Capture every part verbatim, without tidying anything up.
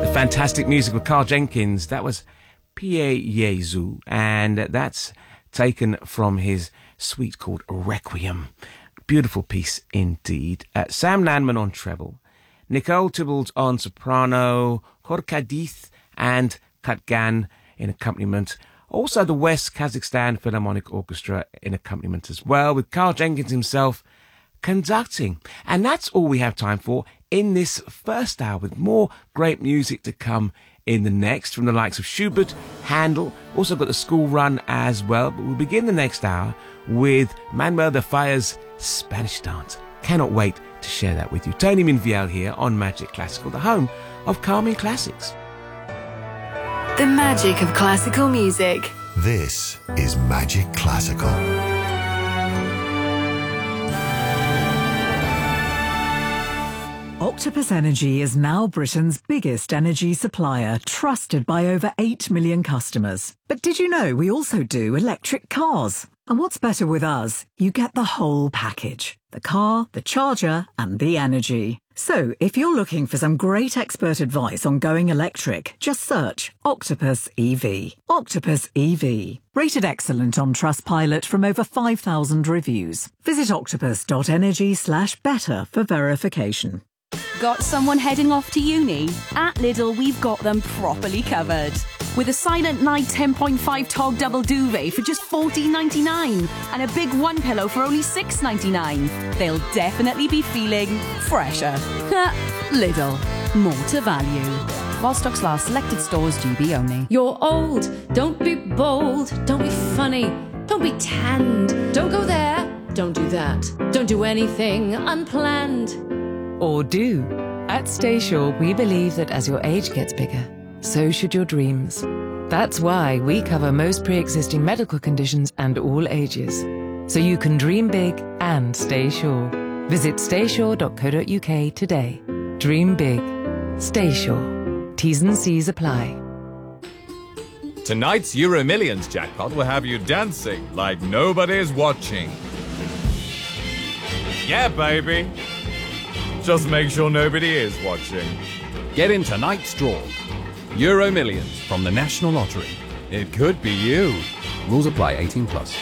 The fantastic music with Carl Jenkins. That was Pie Jesu, and that's taken from his suite called Requiem. Beautiful piece indeed. Uh, Sam Landman on treble, Nicole Tybalt on soprano, Korkadith and Katgan in accompaniment. Also the West Kazakhstan Philharmonic Orchestra in accompaniment as well, with Carl Jenkins himself conducting. And that's all we have time for in this first hour, with more great music to come in the next from the likes of Schubert, Handel. Also got the school run as well. But we'll begin the next hour with Manuel de Falla's Spanish Dance. Cannot wait to share that with you. Tony Minviel here on Magic Classical, the home of Carmine Classics. The magic of classical music. This is Magic Classical. Octopus Energy is now Britain's biggest energy supplier, trusted by over eight million customers. But did you know we also do electric cars? And what's better with us? You get the whole package. The car, the charger, and the energy. So, if you're looking for some great expert advice on going electric, just search Octopus E V. Octopus E V. Rated excellent on Trustpilot from over five thousand reviews. Visit octopus.energy slash better for verification. Got someone heading off to uni? At Lidl, we've got them properly covered. With a Silent Night ten point five Tog Double Duvet for just fourteen ninety-nine and a big one pillow for only six ninety-nine. They'll definitely be feeling fresher. Lidl. More to value. While stocks last, selected stores do be only. You're old. Don't be bold. Don't be funny. Don't be tanned. Don't go there. Don't do that. Don't do anything unplanned. Or do. At Staysure, we believe that as your age gets bigger, so should your dreams. That's why we cover most pre-existing medical conditions and all ages. So you can dream big and stay sure. Visit staysure dot co dot uk today. Dream big. Stay sure. T's and C's apply. Tonight's Euro Millions jackpot will have you dancing like nobody's watching. Yeah, baby. Just make sure nobody is watching. Get in tonight's draw. Euro Millions from the National Lottery. It could be you. Rules apply. eighteen plus.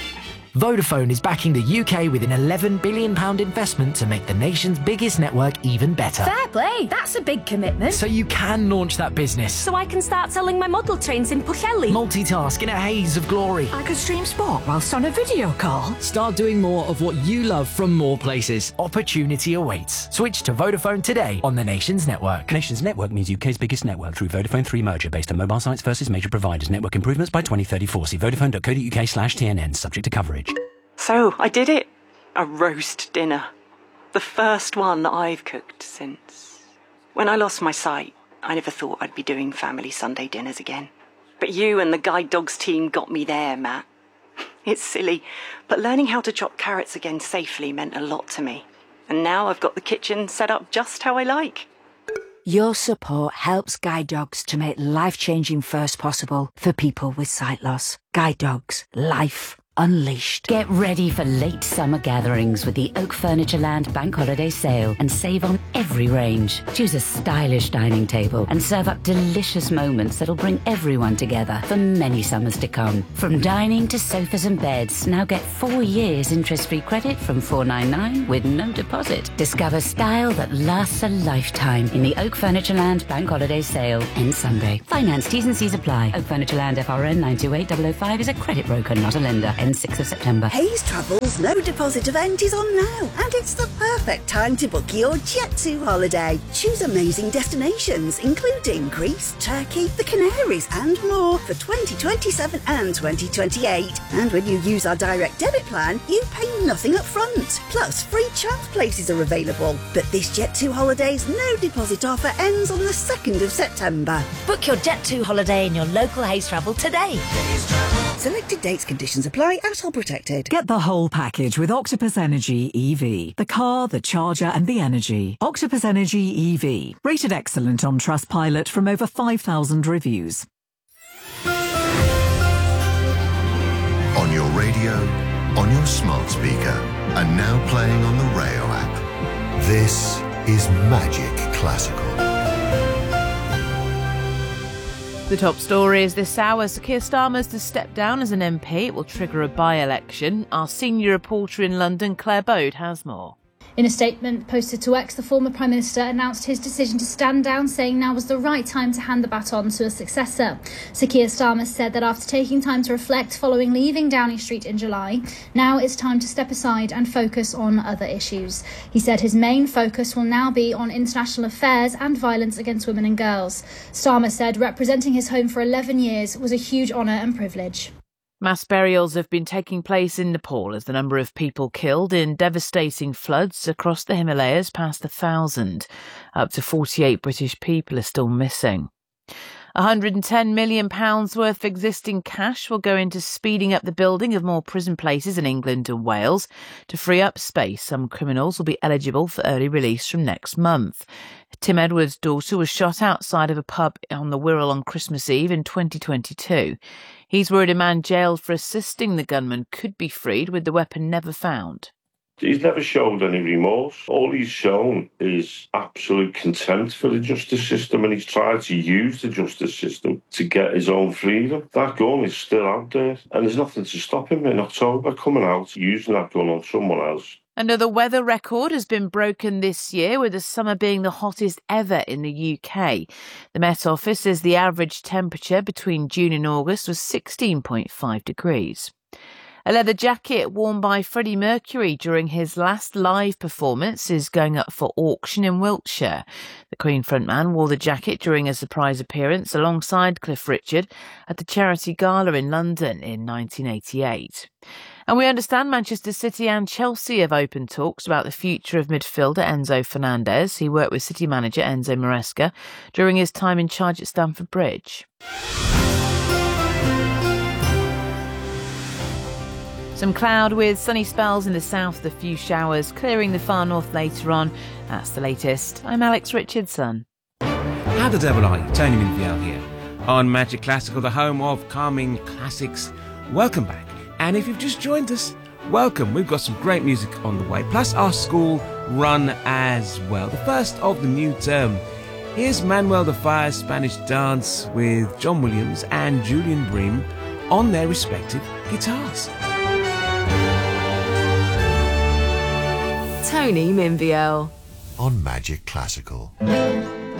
Vodafone is backing the U K with an eleven billion pounds investment to make the nation's biggest network even better. Fair play, that's a big commitment. So you can launch that business. So I can start selling my model trains in Pwllheli. Multitask in a haze of glory. I could stream sport whilst on a video call. Start doing more of what you love from more places. Opportunity awaits. Switch to Vodafone today on the Nation's network. Nation's network means U K's biggest network through Vodafone three merger based on mobile sites versus major providers. Network improvements by twenty thirty-four. See vodafone dot co dot uk slash T N N. Subject to coverage. So, I did it. A roast dinner. The first one I've cooked since. When I lost my sight, I never thought I'd be doing family Sunday dinners again. But you and the Guide Dogs team got me there, Matt. It's silly, but learning how to chop carrots again safely meant a lot to me. And now I've got the kitchen set up just how I like. Your support helps Guide Dogs to make life-changing first possible for people with sight loss. Guide Dogs. Life unleashed. Get ready for late summer gatherings with the Oak Furniture Land Bank Holiday Sale and save on every range. Choose a stylish dining table and serve up delicious moments that'll bring everyone together for many summers to come. From dining to sofas and beds, now get four years interest-free credit from four ninety-nine with no deposit. Discover style that lasts a lifetime in the Oak Furniture Land Bank Holiday Sale. Ends Sunday. Finance T's and C's apply. Oak Furniture Land F R N nine two eight zero zero five is a credit broker, not a lender. sixth of September. Hayes Travel's no deposit event is on now, and it's the perfect time to book your Jet two holiday. Choose amazing destinations, including Greece, Turkey, the Canaries, and more for twenty twenty-seven and twenty twenty-eight. And when you use our direct debit plan, you pay nothing up front. Plus, free chance places are available. But this Jet two holiday's no deposit offer ends on the second of September. Book your Jet two holiday in your local Hayes Travel today. Selected dates, conditions apply. At all protected. Get the whole package with Octopus Energy E V. The car, the charger and the energy. Octopus Energy E V. Rated excellent on Trustpilot from over five thousand reviews. On your radio, on your smart speaker, and now playing on the Rayo app. This is Magic Classical. The top story is this hour. Sir Keir Starmer's to step down as an M P. It will trigger a by-election. Our senior reporter in London, Claire Bode, has more. In a statement posted to X, the former Prime Minister announced his decision to stand down, saying now was the right time to hand the baton to a successor. Sir Keir Starmer said that after taking time to reflect following leaving Downing Street in July, now it's time to step aside and focus on other issues. He said his main focus will now be on international affairs and violence against women and girls. Starmer said representing his home for eleven years was a huge honour and privilege. Mass burials have been taking place in Nepal as the number of people killed in devastating floods across the Himalayas passed a thousand. Up to forty-eight British people are still missing. one hundred ten million pounds worth of existing cash will go into speeding up the building of more prison places in England and Wales. To free up space, some criminals will be eligible for early release from next month. Tim Edwards' daughter was shot outside of a pub on the Wirral on Christmas Eve in twenty twenty-two. He's worried a man jailed for assisting the gunman could be freed with the weapon never found. He's never showed any remorse. All he's shown is absolute contempt for the justice system, and he's tried to use the justice system to get his own freedom. That gun is still out there, and there's nothing to stop him in October coming out using that gun on someone else. Another weather record has been broken this year, with the summer being the hottest ever in the U K. The Met Office says the average temperature between June and August was sixteen point five degrees. A leather jacket worn by Freddie Mercury during his last live performance is going up for auction in Wiltshire. The Queen frontman wore the jacket during a surprise appearance alongside Cliff Richard at the Charity Gala in London in nineteen eighty-eight. And we understand Manchester City and Chelsea have opened talks about the future of midfielder Enzo Fernandez. He worked with City manager Enzo Maresca during his time in charge at Stamford Bridge. Some cloud with sunny spells in the south, a few showers clearing the far north later on. That's the latest. I'm Alex Richardson. How the devil are you? Tony Minfield here on Magic Classical, the home of calming classics. Welcome back. And if you've just joined us, welcome. We've got some great music on the way, plus our school run as well. The first of the new term. Here's Manuel de Falla's Spanish Dance with John Williams and Julian Bream on their respective guitars. Tony Minviel on Magic Classical.